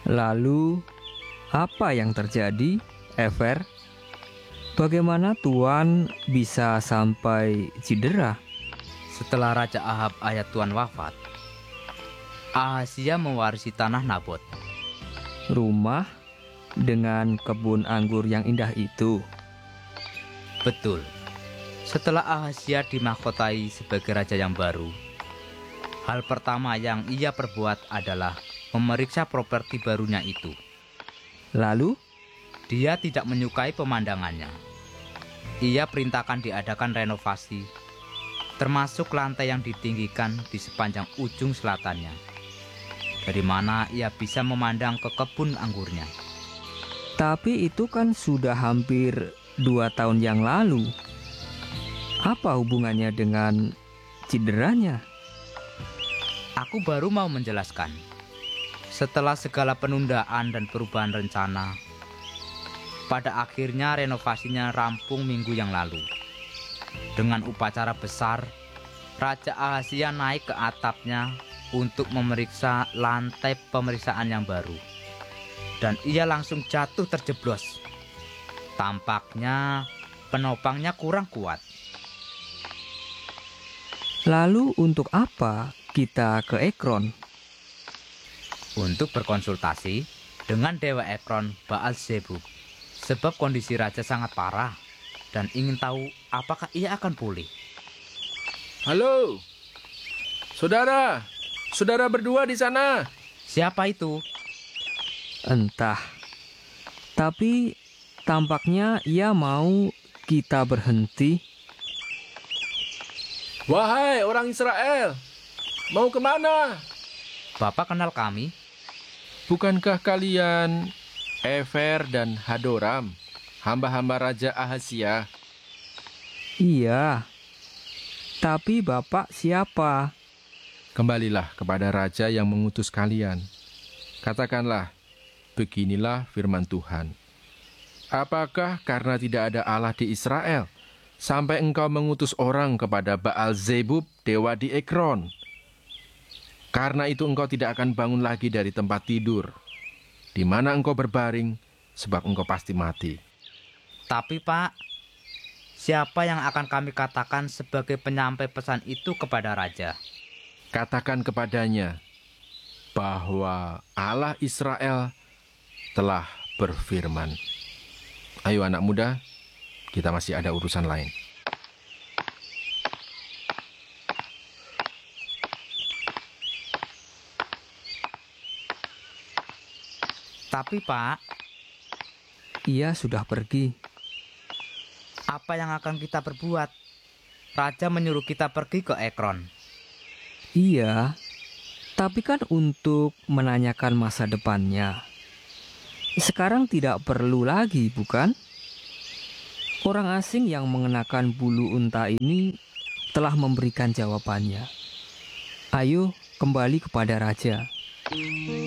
Lalu, apa yang terjadi, Ever? Bagaimana Tuan bisa sampai cedera? Setelah Raja Ahab ayat Tuhan wafat, Ahazia mewarisi tanah Nabot. Rumah dengan kebun anggur yang indah itu. Betul. Setelah Ahazia dimahkotai sebagai raja yang baru, hal pertama yang ia perbuat adalah memeriksa properti barunya itu. Lalu, Dia tidak menyukai pemandangannya. Ia perintahkan diadakan renovasi, termasuk lantai yang ditinggikan di sepanjang ujung selatannya, dari mana ia bisa memandang ke kebun anggurnya. tapi itu kan sudah hampir 2 tahun yang lalu. Apa hubungannya dengan cederanya? Aku baru mau menjelaskan. Setelah segala penundaan dan perubahan rencana, pada akhirnya renovasinya rampung minggu yang lalu. Dengan upacara besar, Raja Ahazia naik ke atapnya untuk memeriksa lantai pemeriksaan yang baru. Dan ia langsung jatuh terjeblos. Tampaknya penopangnya kurang kuat. Lalu untuk apa kita ke Ekron? Untuk berkonsultasi dengan Dewa Ekron Baal Zebub. Sebab kondisi raja sangat parah dan ingin tahu apakah ia akan pulih. Halo, saudara, saudara berdua di sana. Siapa itu? Entah. Tapi tampaknya ia mau kita berhenti. Wahai orang Israel, mau kemana? Bapak kenal kami? Bukankah kalian Efer dan Hadoram, hamba-hamba Raja Ahazia? Iya. Tapi Bapak siapa? Kembalilah kepada Raja yang mengutus kalian. Katakanlah, beginilah firman Tuhan. Apakah karena tidak ada Allah di Israel, sampai engkau mengutus orang kepada Baal Zebub, dewa di Ekron? Karena itu engkau tidak akan bangun lagi dari tempat tidur, di mana engkau berbaring, sebab engkau pasti mati. Tapi Pak, siapa yang akan kami katakan sebagai penyampai pesan itu kepada raja? Katakan kepadanya bahwa Allah Israel telah berfirman. Ayo anak muda, kita masih ada urusan lain. Tapi Pak, Ia sudah pergi. apa yang akan kita perbuat? Raja menyuruh kita pergi ke Ekron. Iya. Tapi kan untuk menanyakan masa depannya. Sekarang tidak perlu lagi, bukan? Orang asing yang mengenakan bulu unta ini telah memberikan jawabannya. Ayo kembali kepada raja.